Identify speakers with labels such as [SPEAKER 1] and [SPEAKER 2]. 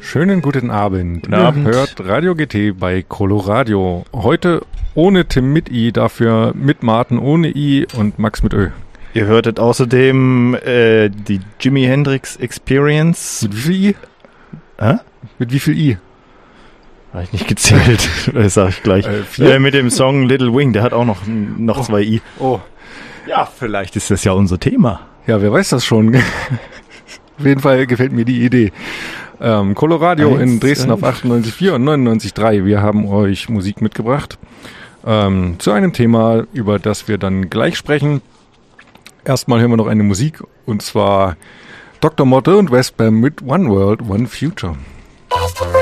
[SPEAKER 1] Schönen guten Abend.
[SPEAKER 2] Guten Abend.
[SPEAKER 1] Ihr hört Radio GT bei Coloradio. Heute ohne Tim mit I, dafür mit Martin ohne I und Max mit Ö.
[SPEAKER 2] Ihr hörtet außerdem die Jimi Hendrix Experience.
[SPEAKER 1] Mit wie viel I? Mit wie viel I?
[SPEAKER 2] Habe ich nicht gezählt, das sage ich gleich. Mit dem Song Little Wing, der hat auch noch 2 I.
[SPEAKER 1] Oh.
[SPEAKER 2] Ja, vielleicht ist das ja unser Thema.
[SPEAKER 1] Ja, wer weiß das schon. Auf jeden Fall gefällt mir die Idee. Coloradio in Dresden auf 98,4 und 99,3. Wir haben euch Musik mitgebracht zu einem Thema, über das wir dann gleich sprechen. Erstmal hören wir noch eine Musik, und zwar Dr. Motte und Vesper mit One World, One Future.